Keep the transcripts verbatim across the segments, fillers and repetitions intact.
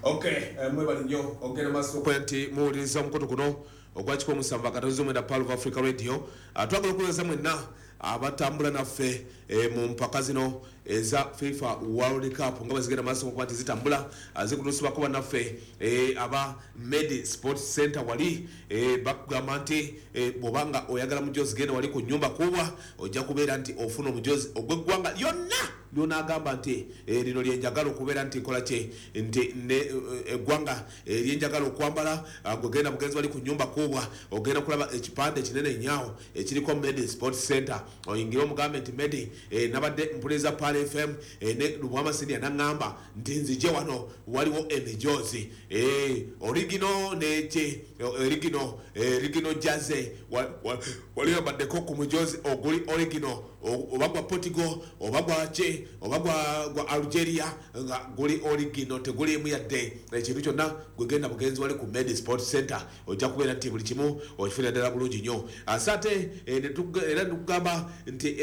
Okay, mwebali nnyo ogenda maaso kwenti muwuliriza omukutu guno ogwakiko omusanvu akatozi omwenda Pearl of Africa Radio. Twagala okuweza mwenna abatambula naffe mu mpaka zino eza FIFA World Cup nga bazigenda maaso okuba nti zitambula zikutusibako bannaffe aba Med Sports Center wali bakugamba nti bw'obanga oyagala mujozi genda wali ku nnyumba kubwa ojja kubeera nti ofuna omujozi ogw'eggwanga lyonna lyonagamba nti lino lyenjagala okubeera nti nkola kye nti eggwanga lyenjagala okwambala gwegenda bugenzi wali ku nnyumba kubwa ogenda kulaba ekipande kinene nnyawo ekiriko Med Sports Center oyingire omugambe nti Med nabadde mpuliriza Pal F M ne Lubwama Senior naŋŋamba nti nzije wano waliwo emijozi origino neche origino origino jaze wali baddeko ku mujozi oguli origino obagwa Portugal obagwa che obagwa gwa Algeria nga guli origino teguli emu yadde ekintu kyonna gwegenda bugenzi wali ku Med Sports Center ojja kubeera nti buli kimu okifunira ddala bulungi nnyo asate era tukugamba nti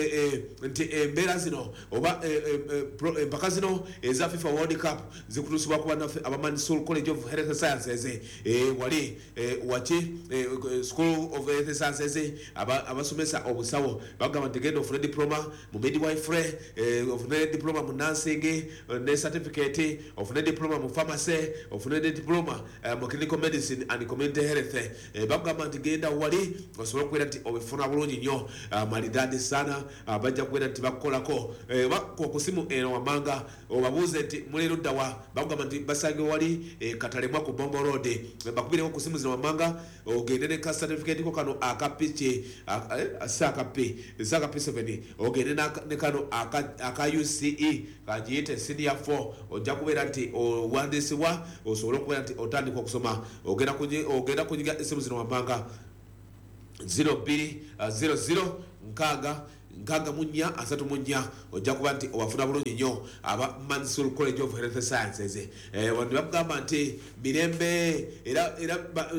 nti embeera zino oba empaka zino eza FIFA World Cup zikutusibwa kuba naffe abamanyi Soul College of Health Sciences wali waki School of Health Sciences abasomesa obusawo bagamba nti genda ofune diploma mu midwifery ofune diploma mu nursing ne certificate ofune diploma mu pharmacy ofune diploma mu clinical medicine and community health bagamba nti genda wali osobola okubeera nti obifuna bulungi nnyo maridadi sana bajja kubeera nti bakukolako ku kusimu eno wamanga obabuuze nti mulero ddawa bagamba nti basange wali katalemwa ku Bombo Road bakubireko ku simu zino wamanga ogende ne ka certificate ko kano akapiche asaka p asaka p seven ogende ne kano aka U C E kajiyite senior four ojja kubeera nti owandisibwa osobola okubeera nti otandika okusoma ogenda ogenda kunyiga esimu zino wamanga zero two zero zero nkaga nkaga munya asatu munya ojja kuba nti obafuna bulungi nnyo aba Mansour College of Health Sciences eh wandi bagamba nti mirembe era era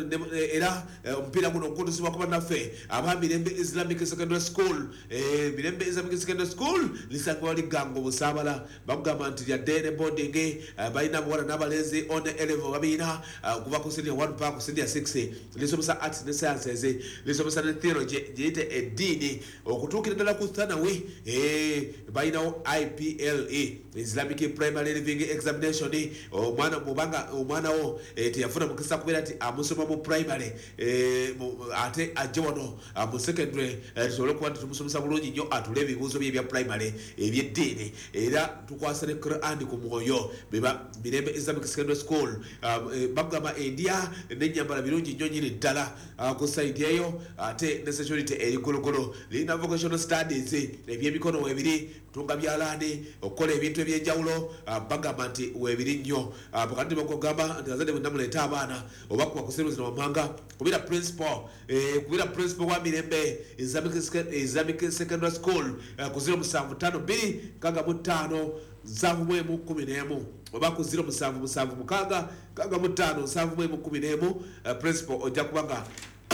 era omupiira guno okutusibwa kuba naffe aba Mirembe Islamic Secondary School eh Mirembe Islamic Secondary School lisangwa wali gango busabala bagamba nti ya dene boarding bayina bwala n'abalenzi on eleven babina kuva ku senior one pa ku senior six lisomesa arts and sciences lisomesa theology jite edini okutukira ddala ku thanawi eh bayinawo I P L E Islamic Primary Living Examination omwana mubanga omwana wo teyafuna mukisa kubeera nti amusoma mu primary ate ajje wano mu secondary tusobole kuba tumusomesa bulungi nnyo atule ebibuuzo bye bya primary ebyeddiini era tukwasa ne Quran ku mwoyo beba Mirembe Islamic Secondary School bagamba endya n'ennyambala birungi nnyo nyini ddala ku site eyo ate ne security eri gologolo lina vocational studies ebyemikono webiri kutunga byalaani okukola ebintu ebyenjawulo bagamba nti webiri nnyo pakati bakugamba nti azadde bwe namuleeta abaana oba kuba ku simu zino wamanga kubira principal kubira principal wa Mirembe Islamic Secondary School ku zero musanvu ttaano bbiri nkaaga mu ttaano nsanvu mu emu kkumi n'emu oba ku zero musanvu musanvu mukaaga nkaaga mu ttaano nsanvu mu emu kkumi n'emu principal ojja kubanga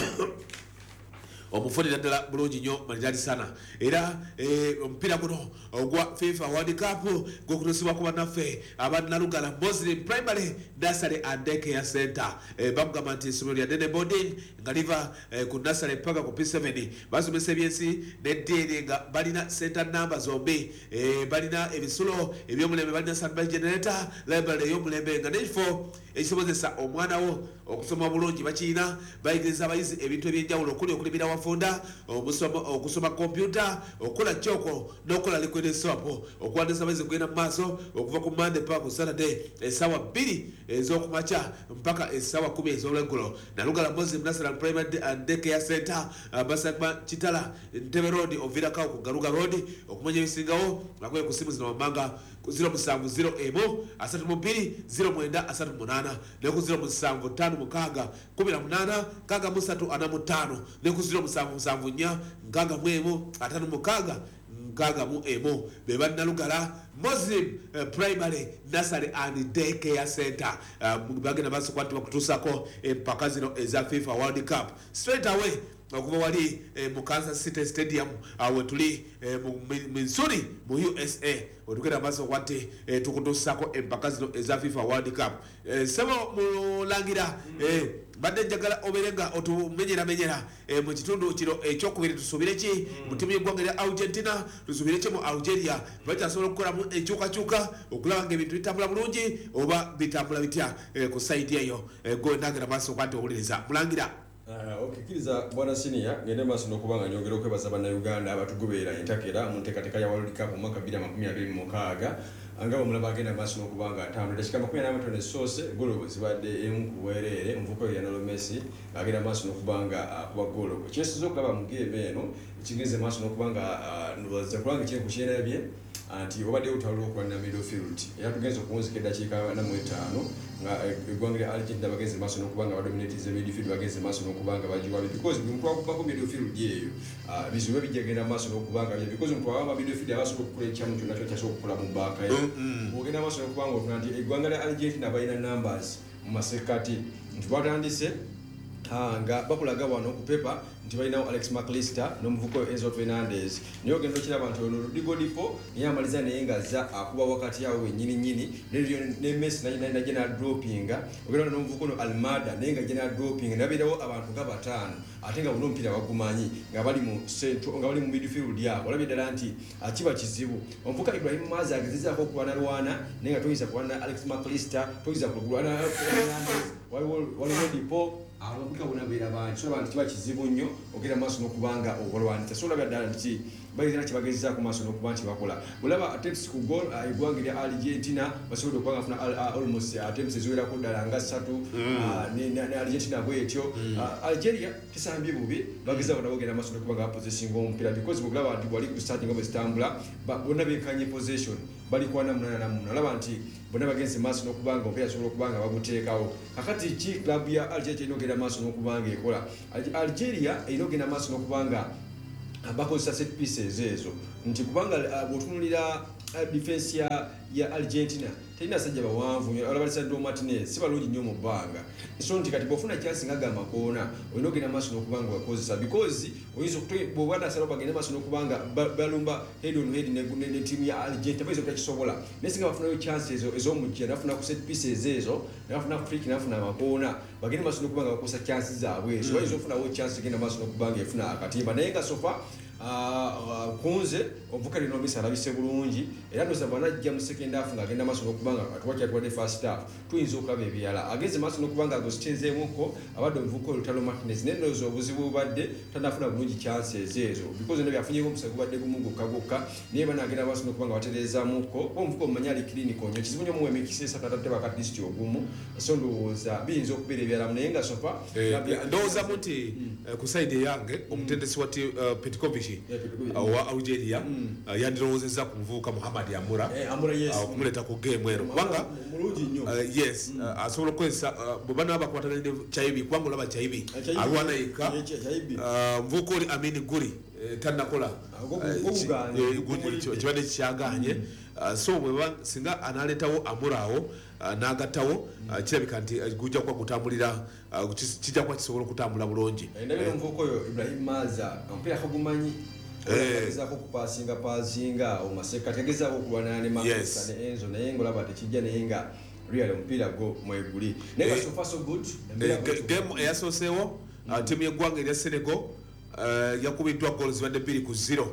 omufunira ddala bulungi nnyo maridadi sana era omupiira guno ogwa FIFA World Cup gwokutusibwa kuba naffe abanalugala Muslim Primary Nursery and Daycare Center bagamba nti essomero lya dene boarding nga liva ku nursery mpaka ku P seven basomesa ebyensi n'eddiini nga balina center number zombi balina ebisulo ebyomulembe balina standby generator library ey'omulembe nga n'ekifo ekisobozesa omwana wo okusoma bulungi bakiina bayigiriza abayizi ebintu ebyenjawulo okuli okulibira wafunda okusoma kompyuta okukola kyoko n'okukola liquid soap okuwandiisa abayizi kugenda mu maaso okuva ku Monday paka ku Saturday essaawa bbiri ez'okumakya mpaka essaawa kumi ez'olweggulo nalugala Muslim Nursery and Primary and Daycare Center basagma Kitala Ntebe Road ovirakawo ku Garuga Road okumanya ebisingawo nakwe ku simu zino wamanga ku zero musanvu zero emu asatu mu bbiri zero mwenda asatu mu munaana ne ku zero musanvu ttaano mukaaga kumi na munaana nkaaga mu ssatu ana mu ttaano ne ku zero musanvu musanvu nnya nkaaga mu emu ataano mukaaga nkaaga mu emu be bannalugala Muslim uh, Primary Nursery and Daycare Center bagenda basokwatibwa kutuusako empaka zino eza FIFA World Cup straight away okuva wali eh, mu Kansas City Stadium awe tuli eh, mu Missouri mu U S A otugenda maaso kwate eh, tukutuusako empaka zino eza FIFA World Cup eh, sebo mulangira eh, badde njagala oberenga otumenyera menyera eh, mu kitundu kino ekyokubiri tusuubire ki mu ttiimu y'eggwanga erya Argentina tusuubire ki mu Algeria bakyasobola okukolamu enkyukakyuka okulaba ng'ebintu bitambula bulungi oba bitambula bitya eh, ku sayidi eyo eh, gwe nagenda maaso kwate owuliriza mulangira. Uh, okay, kiriza bwana Senior ngende maaso n'okubanga nyongera okwebaza bannayuganda abatugoberera entakera mu nteekateeka ya World Cup mu mwaka bbiri amakumi abiri mu mukaaga nga bamulaba agenda maaso n'okubanga ataano dakika makumi ana mu ttaano esoose golo zibadde emu ku bwereere omuvubuka oyo Lionel Messi agenda maaso n'okubanga akuba golo kyesiza okulaba mu geemu eno kigenze maaso n'okubanga ndoza kulanga kiri ku kyerabye anti obadde utawulira okuba na midfield era tugenze okuwunzika eddakiika ana mu etaano nga eggwanga lya Argentina bagenze maaso n'okubanga badominatize midfield bagenze maaso n'okubanga bagiwabe because bwe mutwa kubako midfield eyo bizibu bijagenda maaso n'okubanga bye because mutwa waba midfield abasobola okukola ekyamu kyonna kyo kyasobola okukola mu bbaaka yo ogenda maaso n'okubanga otuna nti eggwanga lya Argentina balina numbers mu masekati nti batandise nga bakulaga wano ku pepa nti balinawo Alex McAllister n'omuvubuka Enzo Fernandez naye ogenda okiraba nti ono Rodrigo Dipo naye amaliza naye ng'azza akuba wakati awo wennyini nnyini ne Messi naye najja n'adropinga ogenda n'omuvubuka ono Almada naye nga ajja n'adropinga nabeerawo abantu nga bataano ate nga bonna omupiira bagumanyi nga bali mu centro nga bali mu midfield yabo olabye ddala nti kiba kizibu omuvubuka Ibrahim Maza agezezaako okulwanalwana naye nga toyinza kulwana Alex McAllister toyinza kulwana Fernandez waliwo Dipo abavubuka bonna beera bangi so abantu kiba kizibu nnyo ogenda maaso n'okubanga obalwanisa so olabya ddala nti bayina kibagezezaako maaso n'okuba nti bakola bulaba attempts ku goal eggwanga erya Argentina basobodde okuba nga bafuna almost attempts eziwerako ddala nga ssatu ne Argentina bwetyo Algeria tesambye bubi bagezezaako nabo ogenda maaso n'okuba nga bapossessinga omupiira because bwegulaba nti wali ku starting nga bwe zitambula bonna benkanye possession bali kwana munana na munana olaba nti bonna bagenze maaso n'okubanga omupiira asobola okuba nga baguteekawo kakati ki club ya Algeria erina ogenda maaso n'okuba nga ekola Algeria erina ogenda maaso n'okuba nga bakozesa set pieces ezo nti kubanga bw'otunulira defense ya ya Argentina terina sajja bawanvu olaba Lisandro Martinez si balungi nnyo mu bbanga so nti kati bw'ofuna chance nga gamba koona olina ogenda maaso n'okubanga bakozesa because oyinza bw'obwana asalawo bagende maaso n'okubanga balumba head on head ne tiimu ya Argentina bayinza obutakisobola naye singa bafunayo chance ezo ez'omujja nafuna ku set pieces ezo nafuna ku free nafuna amakoona bagende maaso n'okubanga bakozesa chance zaabwe ezo bayinza okufunawo chance egenda maaso n'okubanga efuna akatimba naye nga sofa kunze omuvubuka Lionel Messi alabise bulungi era ndoza bwanajja mu second half ng'agenda maaso n'okubanga atwakyatwadde first half tuyinza okulaba ebirala agenze maaso n'okubanga agositezeemuko abadde omuvubuka Lautaro Martinez naye ndowooza obuzibu bubadde tanafuna bulungi chances ezo because ne byafunyeeko omusa gubadde gumu gokka gokka naye banagenda maaso n'okubanga batereezaamuko omuvubuka omumanyi ali clinical nnyo kizibu nnyo muwa emikisa esatu atadde bakadisiti ogumu so ndowooza biyinza okubeera ebyalamu naye nga sofa ndowoozamu nti ku sayidi eyange omutendesi wa Petkovic wa Algeria yandirowoozezza ku muvubuka Muhammad Amura okumuleta ku game eno kubanga yes asobola okukozesa bwe bana bakwataganye Chaibi kubanga olaba Chaibi alwana yekka muvubuka oli Amini Guri tannakola kibadde kikyaganye so bwe singa analeetawo Amura awo n'agattawo kirabika nti gujja kuba gutambulira kijja kuba kisobola okutambula bulungi endabira omuvubuka oyo Ibrahim Maza omupiira kagumanyi gezaako okupasinga pasinga omaseka tegezaako okulwanana ne Makusa ne Enzo naye ng'olaba tekijja naye nga real omupiira gwo mweguli naye nga so far so good game eyasooseewo ttiimu y'eggwanga erya Senegal yakubiddwa goal zibadde bbiri ku zero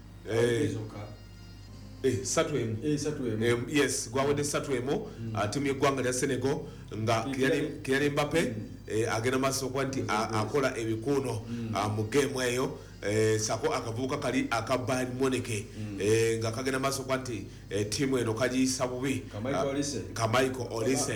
satu emu yes gwawedde satu emu ttiimu y'eggwanga lya Senegal nga Kylian Mbappe agenda maaso okuba nti akola ebikuuno mu game eyo sako akavubuka kali aka Bayern Munich nga kagenda maaso okuba nti ttiimu eno kagiyisa bubi ka Michael Olise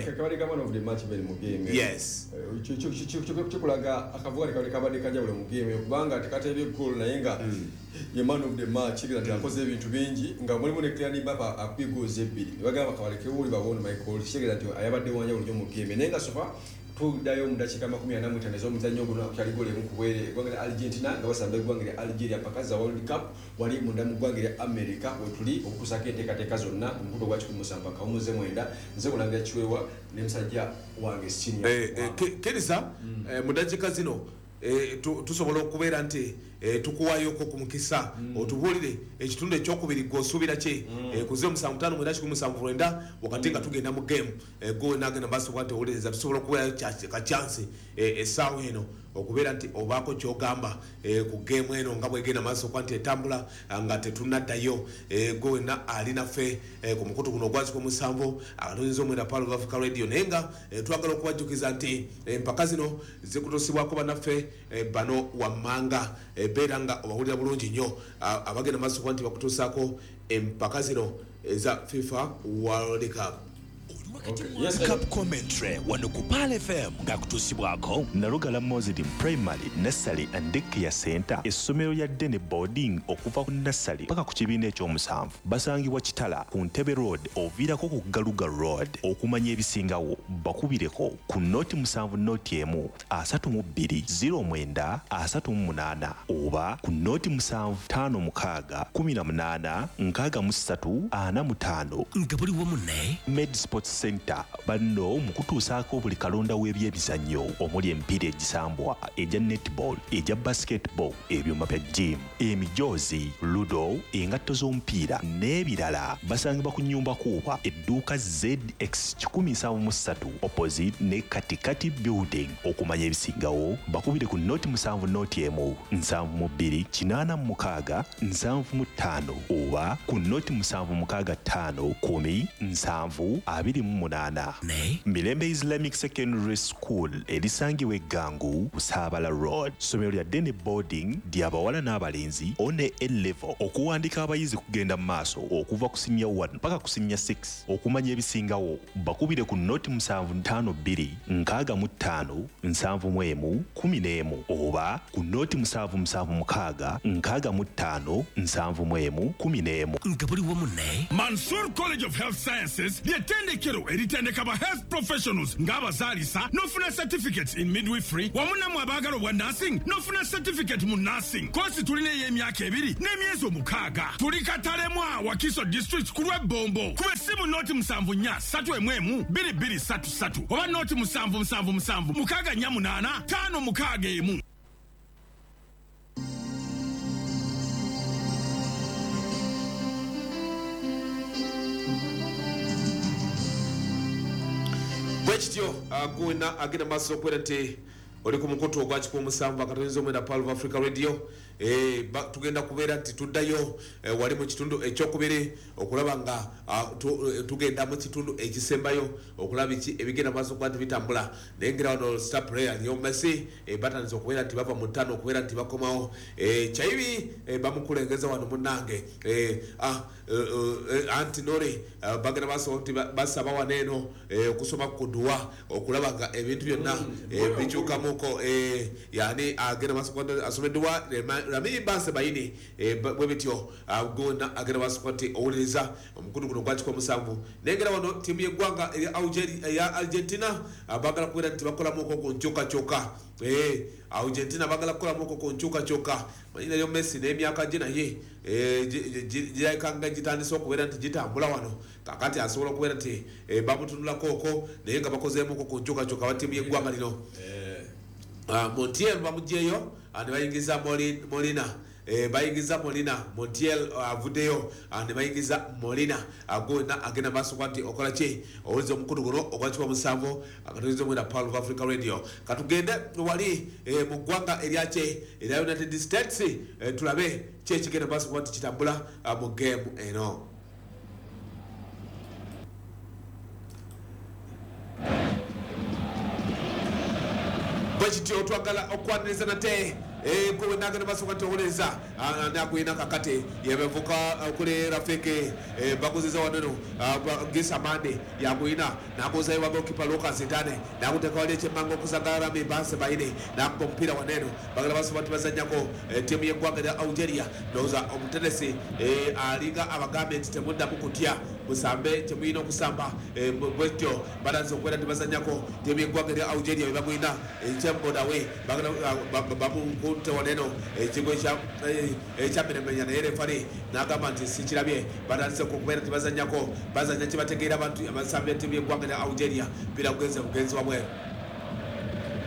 yes kikulaga akavubuka kali kabadde kajawulo mu game eyo kubanga tekateebye goal naye nga ye man of the match kira nti akoze ebintu bingi nga mulimu ne Kylian Mbappe akwigoza ebbiri bagamba kabalekeo oli babone Michael Olise kira nti ayabadde wanjawulo nnyo mu game naye nga sofa tudayo mu dakiika makumi ana mu ttaano ez'omuzannyo guno kyali gole mu kubwere eggwanga lya Argentina nga basamba eggwanga lya Algeria paka za World Cup wali munda mu ggwanga lya America wetuli okutuusako enteekateeka zonna ku mukuto gwa kikumi musanvu paka muze mwenda nze kulangira kiwewa ne musajja wange Senior kiriza mu dakiika zino tusobola okubeera nti tukuwayoko ku mukisa otubulire ekitundu ekyokubiri gwosuubira ki ku zero musanvu ttaano mwenda kikumi musanvu lwenda wakati nga tugenda mu game gwe nagenda maaso kwati owuliriza tusobola okubeera kacyansi essaawa eno okubeera nti obaako kyogamba ku game eno nga bwegenda maaso kwa nti etambula nga tetunaddayo gwe wena ali naffe ku mukutu guno ogwaki ku musanvu akatonyiza omwenda Pearl of Africa Radio naye nga twagala okubajjukiza nti empaka zino zikutusibwako bannaffe bano wammanga beera nga obawulira bulungi nnyo abagenda maaso kwa nti bakutuusaako empaka zino eza FIFA World Cup. Okay. Yes, Cup commentary wano ku Pal F M ngakutusibwako Narugala Muslim Primary Nursery and Daycare Center essomero lya Dene Boarding okuva ku nursery paka ku kibiina ekyomusanvu basangibwa Kitala ku Ntebe Road oviirako ku Galuga Road okumanya ebisingawo bakubireko ku noti musanvu noti emu asatu mu bbiri zero mwenda asatu mu munaana oba ku noti musanvu ttaano mukaaga kumi na munaana nkaaga mu ssatu ana mu ttaano nga buli wamu ne Med Sports Center banno mukutuusaako buli kalonda w'ebyemizannyo omuli emipiira egisambwa ejja netball ejja basketball ebyuma bya gym emijoozi ludo engatto z'omupiira n'ebirala basangibwa ku nnyumba kuuba edduuka Z X kikumi nsanvu mu ssatu opposite ne katikati building okumanya ebisingawo bakubire ku noti musanvu noti emu nsanvu mu bbiri kinaana mu mukaaga nsanvu mu ttaano oba ku noti musanvu mukaaga ttaano kumi nsanvu abiri mu munana ne Mirembe Islamic Secondary School erisangibwa Eggangu Busaabala Road somero lya Dene Boarding ly'abawala n'abalenzi one A level okuwandika abayizi kugenda mu maaso okuva ku senior one paka ku senior six okumanya ebisingawo bakubire ku noti musanvu ttaano bbiri nkaaga mu ttaano nsanvu mu emu kumi n'emu oba ku noti musanvu musanvu mukaaga nkaaga mu ttaano nsanvu mu emu kumi n'emu nga buli wamu ne Mansour College of Health Sciences ly'ettendekero eritendeka ba health professionals ng'abazaalisa n'ofuna certificates in midwifery wamu nammwe abaagala obwa nursing n'ofuna certificate mu nursing kosi tulina ey'emyaka ebiri n'emyezi omukaaga tuli Katalemwa Wakiso district ku lw'ebbombo kuba essimu noti musanvu nnya ssatu emu emu bbiri bbiri ssatu ssatu oba noti musanvu musanvu musanvu mukaaga nnya munaana ttaano mukaaga emu. bwekityo gwena agenda maaso okwera nti oli ku mukutu ogwaki ku musanvu akatonyiza omwenda Pearl of Africa Radio tugenda kubeera nti tuddayo wali mu kitundu ekyokubiri okulaba nga tugenda mu kitundu ekisembayo okulaba ebigenda maaso kuba nti bitambula naye ngera wano star player niyo Messi buttons okubeera nti bava mu ttaano okubeera nti bakomawo kyayibi bamukulengeza wano munnange anti nore bagenda maaso nti basaba waneeno okusoma ku duwa okulaba nga ebintu byonna bikyukamuko yani agenda maaso kuba asomeddwa Rami Banse Bayini bwe bityo gonna agenda maaso kuba nti owuliriza omukutu guno gwaki kw'omusanvu nengera wano ttiimu y'eggwanga eya Argentina bagala kubeera nti bakolamuko ku nkyukakyuka Argentina bagala kukolamuko ku nkyukakyuka manyi nayo Messi n'emyaka gye naye girabikanga gitandise okubeera nti gitambula wano kakati asobola okubeera nti bamutunulako okwo naye nga bakozeemuko ku nkyukakyuka ba ttiimu y'eggwanga lino Montiel bamugyeyo ne bayingiza Molina bayingiza Molina Montiel avuddeyo ne bayingiza Molina agona agenda maaso kwa nti okola ki owuliza omukutu guno ogwaki kwa musanvu akatonyiza omwenda Pearl of Africa Radio katugende wali mu ggwanga eryake erya United States tulabe ki ekigenda maaso kwa nti kitambula mu game eno. Bwekityo twagala okwaniriza nate gwe nagenda maaso kati owuliriza nagwina kakati yebevuka kuli Rafiki baguziza waneno Gisa Mande yagwina naguzayo wagokipa Lucas Ndane nakuteka wali ekyemmanga okusagala Rami Banse Bayini nakuba omupiira waneno bagala maaso bati bazannyako ttiimu y'eggwanga erya Algeria ndowooza omutenesi alinga abagambye nti temuddamu kutya musambe temuyina okusamba bwetyo balanze okubeera nti bazannyako ttiimu y'eggwanga erya Algeria bebagwina ekyembodawe bamukunte waneno ekigo ekyameremenya naye refari n'agamba nti sikirabye batandise okubeera nti bazannyako bazannya kye bategeera abantu abasambi ya ttiimu y'eggwanga erya Algeria mpira bugenze bugenzi wabweru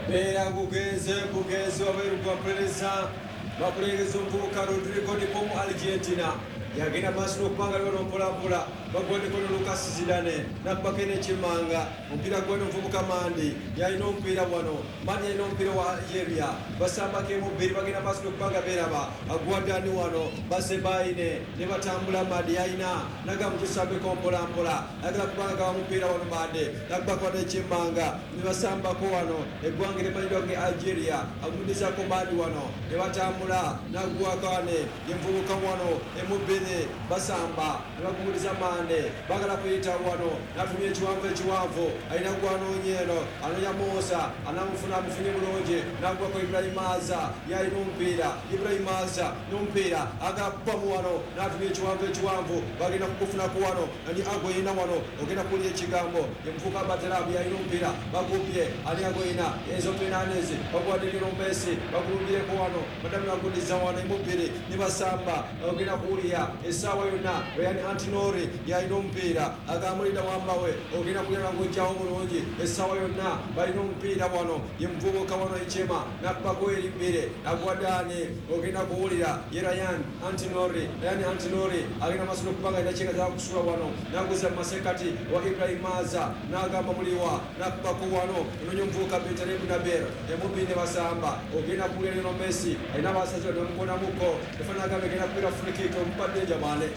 era kugenze kugenze wabeerugwa pereza bakulengeza omuvubuka Rodrigo Dipo mu Argentina yagenda maaso n'okubanga liwo n'ompolampola bagwandeko ne Lucas Zidane nabbako n'ekimanga omupiira gwena omuvubuka Mandi yalina omupiira wano Mandi yalina omupiira wa Algeria basambako emubbiri bagenda maaso n'okubanga beeraba agwadani wano basebaine ne batambula Mandi yalina naga mukisambeko mpolampola ayagala kubanga gawa mupiira wano Mandi nabbako n'ekimanga ne basambako wano eggwanga erimanyirwa ge Algeria agudizako Mandi wano ne batambula nagwakane yemuvubuka wano emubbiri basamba ne bagumuliza Mande bagala kuyita wano natumye ekiwanvu ekiwanvu alina gwanoonye eno anonya Musa anamufuna amufunye bulungi nagwako Ibrahimaza yalina omupiira Ibrahimaza n'omupiira agala kubamu wano natumye ekiwanvu ekiwanvu bagenda kugufunako wano ani agoyina wano ogenda kuwulira ekigambo yemuvuka Baterabu yalina omupiira bagubye ani agoyina enzo penanezi bagwadikira omesi bagulumbireko wano badamu nagudiza wano emubbiri nibasamba ogenda kuwulira essaawa yonna oyani Antinori yalina omupiira agamulida wambawe ogenda kugenda ng'ojjawo bulungi essaawa yonna balina omupiira wano yemuvubuka wano Ichema nabbako eribbire agwadani ogenda kuwulira ye Ryan Antinori Ryan Antinori agenda maaso n'okubanga alina kyenga zakusula wano naguza masekati wa Ibrahimaza n'agamba muliwa nabbako wano ononya omuvubuka Bentaleb Naber emubbiri ne basamba ogenda kuwulira Lionel Messi alina abasazi bamubonamuko efana agamba egenda kuwulira free kick omupadde Jamane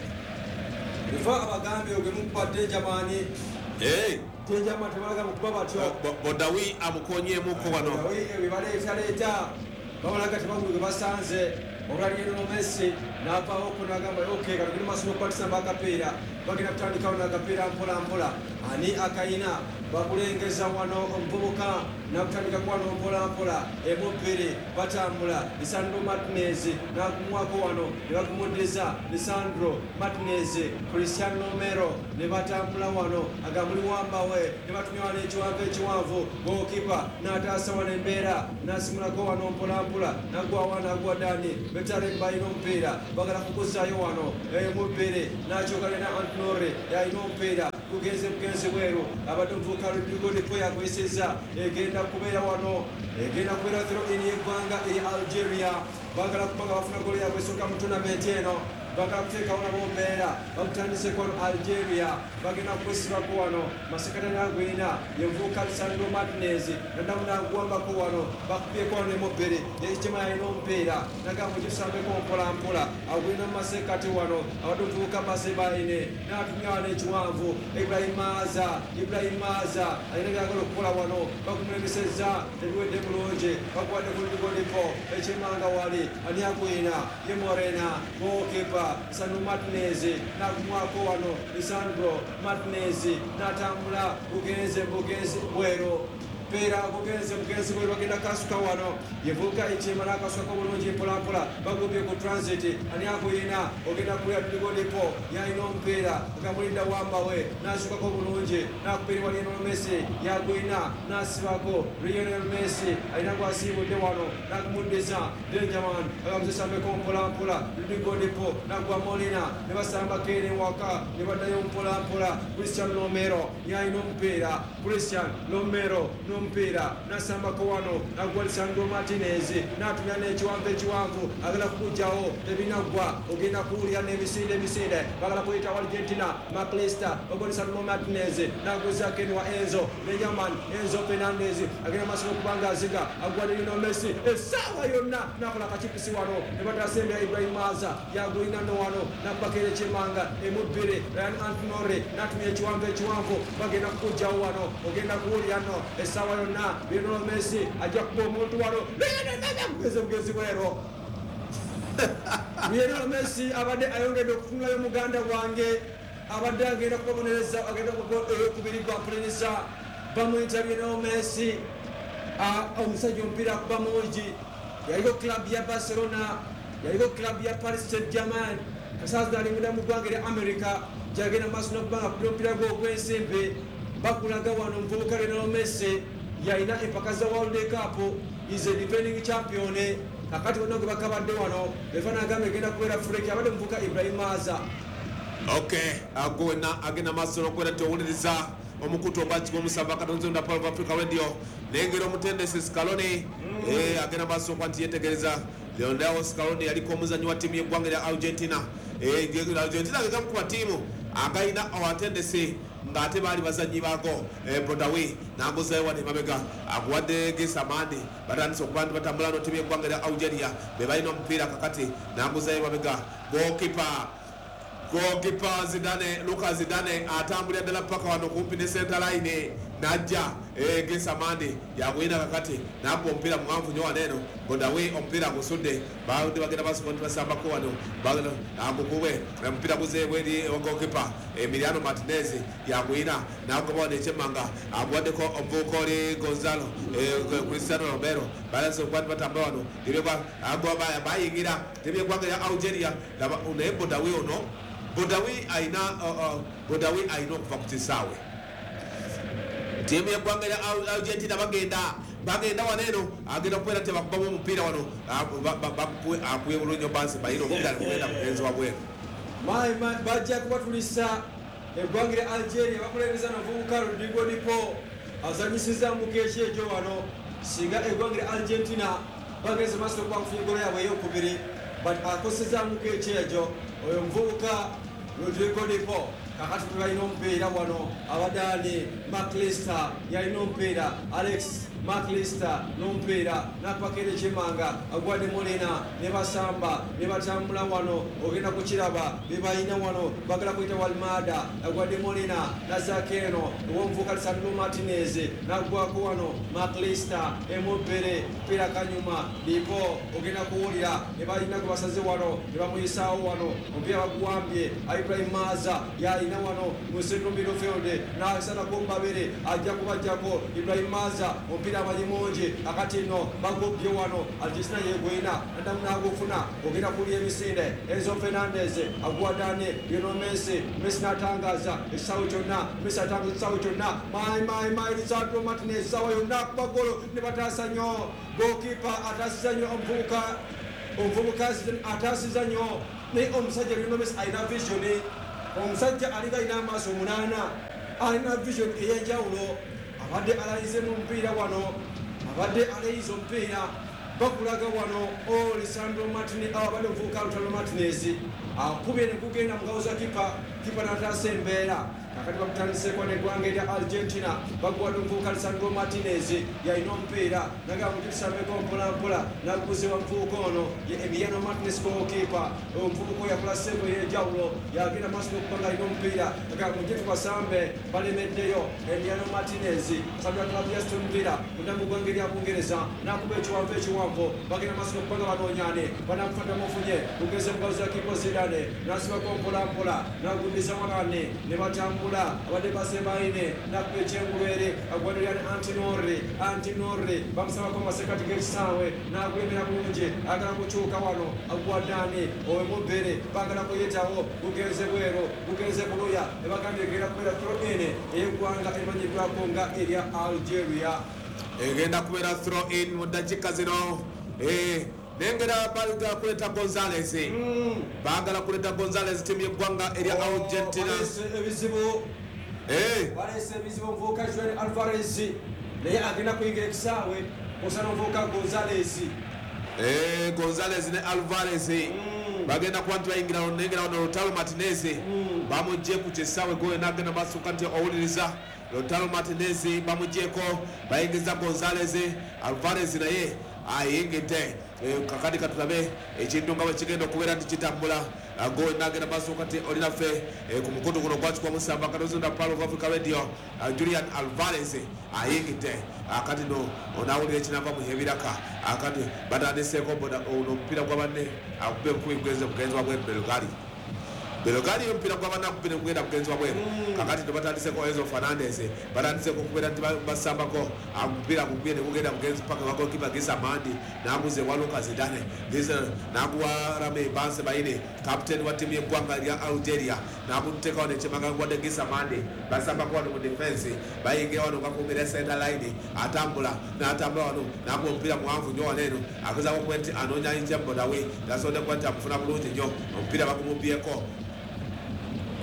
Ifa abagambye ogemukubadde Jamani Hey Tenjama tebalaga mukuba batyo Bodawi amukonyemukko wano Bodawi ebibaleeta leeta babalaga tebagulu basanze olwalino Messi n'avaawo okwo n'agamba okay kati tuli maaso n'okukwatisa akapiira bagenda kutandikawo n'akapiira mpola mpola ani akayina bakulengeza wano omuvubuka nakutandika wano mpola mpola emubbiri batambula Lisandro Martinez n'agumwako wano ne bagumuddeza Lisandro Martinez Cristiano Romero ne batambula wano agamuli wambawe ne batumya wano ekiwanvu ekiwanvu gokipa n'ataasa wano embeera n'asimulako wano mpola mpola nagwa wano agwa Dani Betare bayina omupiira bagala kuguzaayo wano emubbiri n'akyogana ne Antinori yalina omupiira kugenze bugenze bweru abadde omuvubuka Rodrigo Dipo yakweseza egenda kubeera wano egenda kubeera thero ini eggwanga eri Algeria bagala kubanga bafuna golo yakwesooka mu tournament eno bagala kuteekawo nabo mbeera bamutandiseko wano Algeria bagenda kukwesibako wano masekatani agwina yemuvubuka Lisandro Martinez nadamu nagwambako wano bakubyeko wano emubbiri Ichema yalina omupiira nagamba ekisambeko mpolampola agwina mu masekati wano abadde omuvubuka Masebaine n'atumya wano ekiwanvu Ibrahimaza Ibrahimaza alina byagala okukola wano bakumulemeseza tebiwedde bulungi bakuwadde ku Rodrigo Dipo ekimanga wali ani agwina ye Morena gokipa Lisandro Martinez n'agumwako wano Lisandro Martinez n'atambula bugenze bugenze bwero Pera kugenze bugenze bwe bagenda kasuka wano yevuka Ichema n'akasuka bulungi mpolampola bagobye ku transit ani akuyina ogenda kulya Rodrigo Dipo yalina omupiira agamulinda wambawe n'asukako bulungi n'akupiirwa Lionel Messi yagwina n'asibako Lionel Messi alina gwasiibudde wano n'akumuddiza Benjamin agamusesambeko mpolampola Rodrigo Dipo n'agwa Molina ne basambako eri waka ne baddayo mpolampola Cristiano Romero yalina omupiira Cristiano Romero omupiira n'asambako wano nagwa Lisandro Martinez n'atumya n'ekiwanvu ekiwanvu agala kukugjawo tebinaggwa ogenda kuwulira n'emisinde emisinde bagala kuyita Argentina Maclista bagwa Lisandro Martinez n'aguzako eni wa Enzo Benjamin Enzo Fernandez agenda maaso n'okubanga aziga agwa Lionel Messi essaawa yonna n'akola akakipisi wano ne batasembera Ibrahimaza yagulina no wano n'abbako ekimanga emubbiri Ryan Antinori n'atumya ekiwanvu ekiwanvu bagenda kukugjawo wano ogenda kuwulira no essaawa yonna Lionel Messi ajja kuba omuntu wano bugezi bugezi bwero Lionel Messi abadde ayongedde okufunulayo muganda wange abadde agenda kubabonereza agenda okubiri gwa pulinisa bamuyita Lionel Messi omusajja omupiira akuba mungi yaliko club ya Barcelona yaliko club ya Paris Saint-Germain kasaazi alingida mu ggwanga erya America gyagenda maaso n'okubanga kupira omupiira gwe ogw'ensimbi bakulaga wano omuvubuka Lionel Messi yalina empaka za World Cup is a defending champion kakati wano gwe bakabadde wano efana agamba egenda kubeera freki abadde omuvubuka Ibrahimaza Okay agwena agenda maaso n'okubeera towuliriza omukutu ogwakiko omusava katonzi onda Power of Africa Radio nengera omutendesi Scaloni eh agenda baso kwanti yetegereza Leonardo Scaloni yaliko omuzanyi wa timu y'eggwanga lya Argentina eh Argentina agamu ku timu againa awatendesi ngate bali bazanyi bago eh Broadway nangoza wani mabega agwade gesamani batandise okubantu batambula no timu y'eggwanga lya Algeria be balina omupira kakati nangoza mabega goalkeeper goalkeeper Zidane Lucas Zidane atambulira ddala paka wano kumpi ne center line najja eh gesamani yagwina kakati nabwo omupira mwanvu nyo waneno Broadway omupira gusudde baawde bagenda basonda basamba ko wano bagenda agukuwe omupira guze bweri goalkeeper Emiliano Martinez yagwina nagoba ne chemanga agwade ko omvukoli Gonzalo eh Cristiano Romero balanse kwandi batambula wano direba agoba bayingira tebye kwanga ya Algeria laba une Broadway ono Broadway aina Broadway aina kuva kutisawe timu y'eggwanga lya Argentina bagenda bagenda waneno agenda kukwera tebakubamu omupira wano akuye bulungi bansi bayina omupira kugenda mugenzi wabwe mai bajja kubatulisa eggwanga lya Algeria bakulembeza n'omuvubuka Rodrigo Dipo azanyisiza mu keeki ekyo wano singa eggwanga lya Argentina bageze maaso kwa nfuugo yaabwe ey'okubiri but akoseza mu keeki ekyo oyo omuvubuka Rodrigo Dipo kakati tulina omupiira wano abadani McAllister yalina omupiira Alex McAllister n'omupiira napakere Chimanga agwadde Molina ne basamba ne batambula wano ogenda kukiraba bebalina wano bagala kuyita Walmada agwadde Molina nazakeno owomuvuka Lisandro Martinez nagwako wano McAllister emubere pira kanyuma Dipo ogenda kuwulira ne balina kubasaze wano ne bamuyisaawo wano omupiira baguwambye Ibrahim Maza yalina wano mu central midfield n'asana kumbabere ajja kubajjako Ibrahim Maza omupiira amanyimungi akati nno bagobye wano Argentina yegwina ndamnagufuna ogenda kulya emisinde Enzo Fernandez agwadane Lionel Messi Messi natangaza ekisawo kyonna Messi atangaza ekisawo kyonna mai mai mai Lisandro Martinez esawa yonna kubagolo ne bataasa nnyo goalkeeper ataasiza nnyo omuvubuka omuvubuka ataasiza nnyo naye omusajja Lionel Messi alina vision omusajja alinga alina amaaso munaana alina vision ey'enjawulo abadde alayize mu mupiira wano abadde alayize omupiira bakulaga wano o Lisandro Martinez abadde omuvubuka Lautaro Martinez akubye ne kugenda mu ngalo za kipa kipa n'ataasa embeera kakati bakutandiseko n'eggwanga erya Argentina baguwadde omuvubuka Lisandro Martinez yalina omupiira naga mukitusambeko mpolampola naguguziwa muvubuka ono Emiliano Martinez goalkeeper omuvubuka yakola sseevu ey'enjawulo yagenda maaso n'okuba nga alina omupiira naga mujje tubasambe balemeddeyo Emiliano Martinez asabira klabu ya Aston Villa kudda mu ggwanga erya Bungereza n'akuba ekiwanvu ekiwanvu bagenda maaso n'okuba nga banoonyane banamufatta mufunye kugeza mu ngalo za kipa Zidane n'asibako mpolampola n'aguddiza wanane ne batambula abadde basembaine nakuba ekyengulwere agwanirira ne Antinori Antinori bamusabako mu masekati g'ekisaawe n'agwemera bulungi agala kukyuka wano agwaddaani owemubere bagala kuyitawo gugenze bwero gugenze buluya ne bagambye egenda kubeera throw in ey'eggwanga erimanyibwako nga erya Algeria egenda kubeera throw in mu ddakiika zino eh nengera balga kuleta Gonzalez bagala kuleta Gonzalez timu y'eggwanga erya Argentina ebizibu eh balese ebizibu omuvubuka Julian Alvarez naye agenda kuyingira ekisaawe osana omuvubuka Gonzalez eh Gonzalez ne Alvarez bagenda kuba nti bayingira nengera wano Lautaro Martinez bamugye ku kisaawe goye nagenda basuka nti owuliriza Lautaro Martinez bamuggyeko bayingiza Gonzalez Alvarez naye ayingidde kakati katulabe ekintu nga bwe kigenda okubeera nti kitambula go nagenda maaso kati olinaffe ku mukutu guno gwakikwa musamba katozonda Power of Africa Radio Julian Alvarez ayingidde akati no onawulira ekinava mu ebiraka akati batandiseeko omupiira gwa banne akube bukubi bugenze bugenzi wa bweru Belgari Belgari omupiira gwa banne akubire kugenda bugenzi wa bweru kakati tebatandiseko Enzo Fernandez batandiseko okubeera nti basambako omupiira gugubye ne gugenda bugenzi paka wagokipa Gisa Mandi naguze wa Lucas Zidane Gisa naguwa Rame Banse Baine captain wa timu y'eggwanga lya Algeria naguteekawo nekimanga gwadde Gisa Mandi basambako wano mu defense bayingira wano ngakumbira center line atambula n'atambula wano naguwa omupiira muwanvu nnyo waneeno agezaako okuba nti anoonya yinja Broadway gasonde kuba nti amufuna bulungi nnyo omupiira bagumubyeko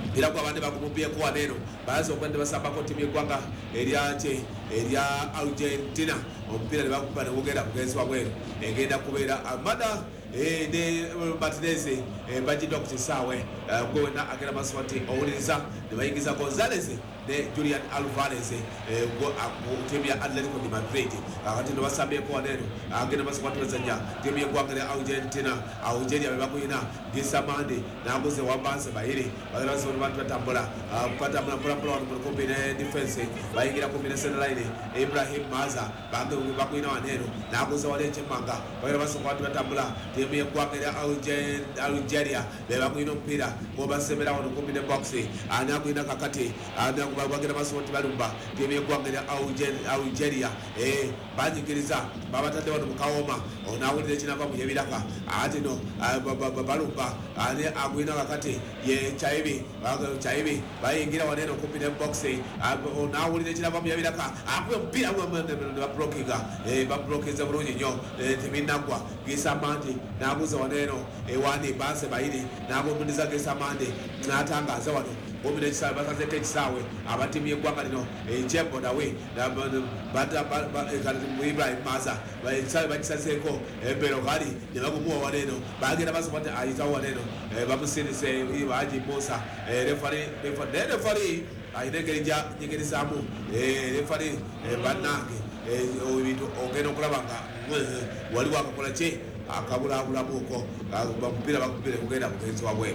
mpira kwa bande bakumupia kwa neno bazo kwenda basamba ko timu yeggwanga eryache erya Argentina ompira ne bakupa ne bugenda kugezwa bwero egenda kubeera amada eh de Martinez eh bajidwa kuchisawe gona agera maswati owuliriza ne bayingiza Gonzalez ne Julian Alvarez eh go timu ya Atletico de Madrid akati ndo basambye kwa neno agenda maswati bazanya timu yeggwanga Argentina Algeria babakuyina gisamande naguze wabanse bayiri bagera so bantu batambula kupata mula mula mu kombine defense bayingira kombine center line Ibrahim Maza bantu bakuyina waneno naguze wale chemanga bagera baso bantu batambula timu yeggwanga Algeria babakuyina mpira ngo basebera wano kombine box ana kuyina kakati ana bagera baso bantu balumba timu yeggwanga Algeria eh banyikiriza babatade wano mukawoma onawulire kinava mu yebiraka ati no balumba ani agwina kakati ye chaibi chaibi bayingira waneno kupine box onawulire kinava mu yebiraka akwe mpira wa blockinga eh ba blockiza bulungi nyo timinagwa gisamandi nabuza waneno ewani base bayiri nabo mundiza gisamandi natangaza wano omine kisawe bakazete kisawe abatimu yeggwanga lino ejembo nawe bata Ibrahim Maza bayisawe bakisaseko ebero kali ne bagumuwa waneno bagenda basopate ayitawo waneno bamusinise Haji Musa refari refari refari ayinegera nyigirizamu refari banange obintu ogenda okulabanga waliwo akakola ki akabulabulamu uko bamupira bakupire kugenda mugenzi wabwe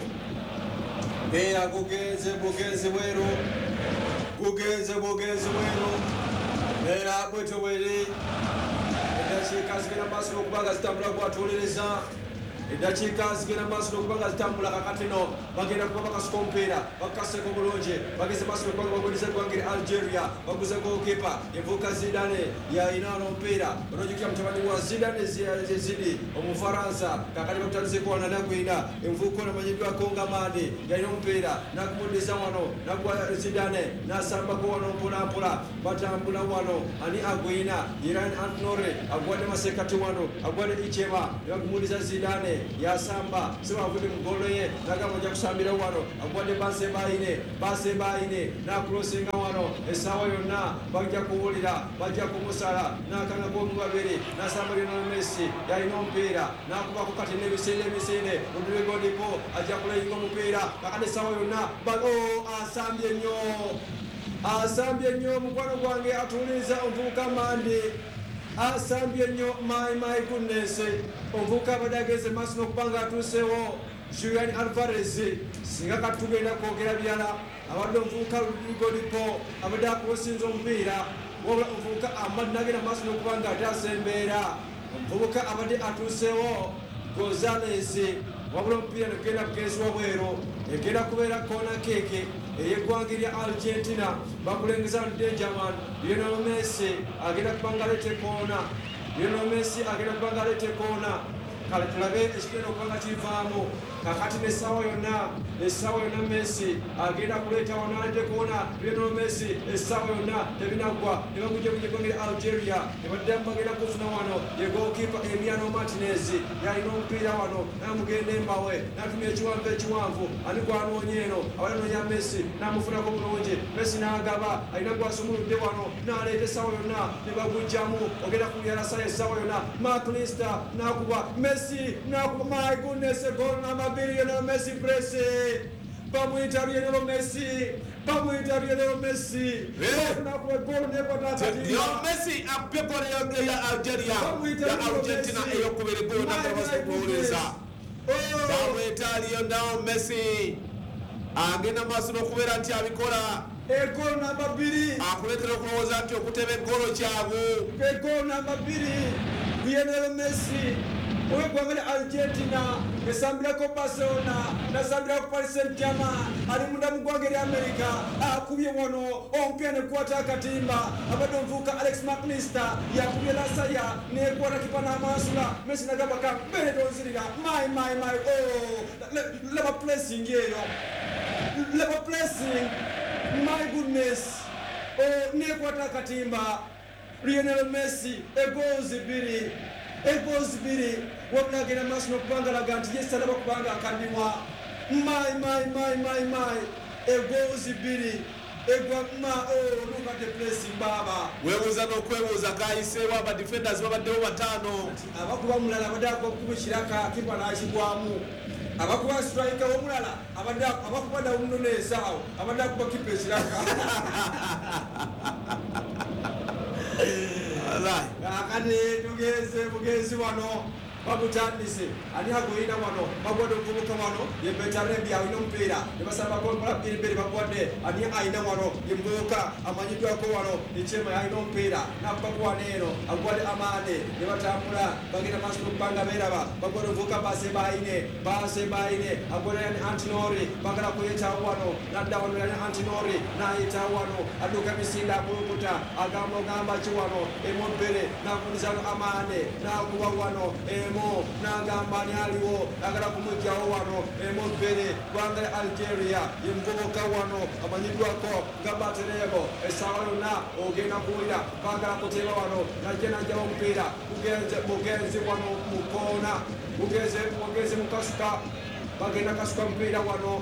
Bea gugeze bugeze wero gugeze bugeze wero era bweto weri edachika zigena maso okubaga zitambula kwatuliriza edachika zigena maso okubaga zitambula kakati no bagenda kuba bakasukompera bakaseko bulungi bageze maso okubaga bagodiza gwangire Algeria baguze goalkeeper evuka Zidane ya inano mpira rojikia mtabani wa Zidane zidi omufaransa kakati bakutalize kwa nana kuina emvuko na majibu akonga mande ya ino mpira na kumudeza wano na kwa Zidane na samba kwa wano mpula mpula batambula wano ani aguina Iran Antnore agwade masekati wano agwade Ichema ya kumudeza Zidane ya samba siwa vudi mgolo ye naga moja kusambira wano agwade base baine base baine na crossinga wano esawa yonna bajja kuwulira bajja kumusala nakanga gomubabiri na samba lino Messi ya ino mpira na kuba kukati nebisene bisene udulego dipo ajja kulayinga mupira kakade sawa yonna balo asambye nyo asambye nyo mukwano gwange atuliza ovuka mande asambye nyo my my goodness ovuka badageze masino kubanga atusewo Julian Alvarez singa katugenda kwogera byala abadde ovuka golipo abadde akusinza omupiira wabula ovuka amadnagera masino kubanga atasembeera ovuka abadde atusewo Gonzalez wabula omupiira negenda kugezwa bwero egenda kubeera kona keke eyeggwanga lya Argentina bakulengeza Dangerman Lionel Messi agenda kubanga alete kona Lionel Messi agenda kubanga alete kona kale tulabe ekigenda okubanga kivaamu kakati n'essaawa yonna essaawa yonna Messi agenda kuleeta wano alete kona Lionel Messi essaawa yonna tebinaggwa ne bagujja ku yeggwanga Algeria ne baddamu bagenda kufuna wano ye goalkeeper Emiliano Martinez yalina omupiira wano namugenda embawe natumya ekiwanvu ekiwanvu ani gwanoonya eno abalanoonya Messi namufunako bulungi Messi n'agaba alina gwasumuludde wano n'aleeta essaawa yonna ne bagujjamu ogenda kulyalasa essaawa yonna McAllister n'akuba Messi n'akuba my goodness goal number Lionel Messi presse bamwita Lionel Messi bamwita Lionel Messi na kwa gol ne kwa tata Lionel Messi apepo ya Algeria ya Argentina eyo kubere gol na kwa kuweza bamwita Lionel Messi agenda masino kubera nti abikora e gol namba biri akuletera kuloza nti okutebe gol kyabu e gol namba biri Lionel Messi Owe gwangale Argentina esambira ko Barcelona nasambira ko Paris Saint-Germain ali munda mugwangere America akubye wono ompya ne kwata katimba abado mvuka Alex McAllister yakubye lasaya ne kwata kipana masula Messi nagabaka bene donzirira my my my oh leva pressing yeyo leva pressing my goodness oh ne kwata katimba Lionel Messi e goals biri Ebos biri wabnagera masno kubanga laganti yesala bakubanga akandimwa my my my my my egozi bbiri egwa ma oh look at the place baba webuuza n'okwebuuza kayiseewo aba defenders babaddewo bataano abakuba mulala abadde akubikiraka kipa n'akigwamu abakuba striker omulala abadde abakuba dawunoneesaawo abadde akuba kipa ekiraka akati tugeze mugezi wano bakutandise ani hagoyina wano bagwadde okubuka wano yebetarebi awina omupiira nebasaba kola bbiri bagwadde ani ayina wano yembuuka amanyiddwako wano ekyema ayina omupiira nakubakuwana eno agwadde amaade nebatambula bagenda maaso n'okubanga beeraba bagwadde ovubuka base baine base baine agwadde yani antinori bagala kuyetaawo wano nadda wano yani antinori nayetaawo wano adduka emisinde akulukuta agamba ogamba ki wano emobbere nakunizano amaade nakuba wano mo nagamba ni aliwo agala kumujjawo wano emobbere gwanga Algeria yemgoboka wano amanyiddwako nga baterebo essaawa yonna ogenda kuwulira bagala kuteeba wano najja najjawo omupiira bugenze bugenzi wano mukoona bugeze bugeze mukasuka bagenda kasuka mupiira wano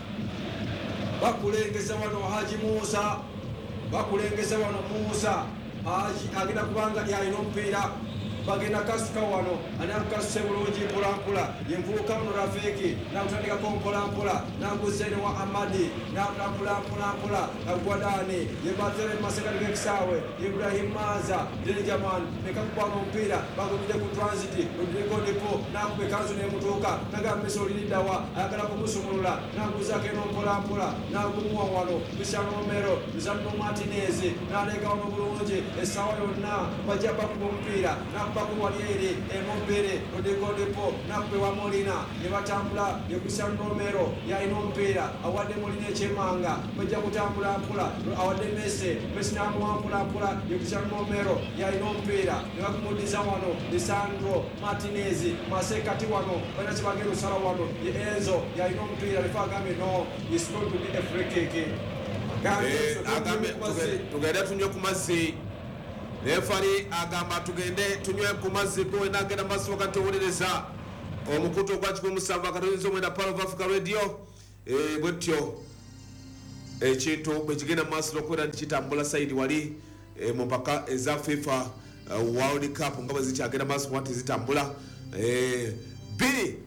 bakulengeza wano Haji Musa bakulengeza wano Musa Haji agenda kubanga yalina omupiira bagenda kasuka wano ani akukasuse bulungi mpulampula yenvubuka muno Rafiki nakutandikako mpolampola nagusene wa Amadi nampulampulampula agwadani yebatere mumasekati gekisaawe Ibrahim Maza Dilijaman nekakubanga omupiira bagumide ku transit odireko depo nakuba ekanzu nemutuuka nagamba mesa olinidawa ayagala kumusumulula naguzako eno mpolampola nagumuwa wano Bisano Romero Bisano Martinez naleka wano bulungi essaawa yonna bajja bakuba omupiira bakuwaliere emobbere odegodepo nakube wa Molina nebatambula yekusano Romero yalina omupiira awadde Molina ekyemanga bajja kutambula mpula awadde Messi Messi namuwa mpula mpula yekusano Romero yalina omupiira nebakumudiza wano Lisandro Martinez masekati wano balina kibagenda osala wano ye Enzo yalina omupiira lefa agambe no is going to be a free kick agambe tugende tunywe ku mazzi refari agamba tugende tunywe ku mazzi gwe nagenda maaso wakati owuliriza omukutu ogwakikumi musanvu akatoyinza omwenda Power of Africa Radio bwetyo ekintu bwe kigenda mu maaso n'okubeera nikitambula sayidi wali mu mpaka eza FIFA World Cup nga bwe zikyagenda maaso kuba tezitambula bbiri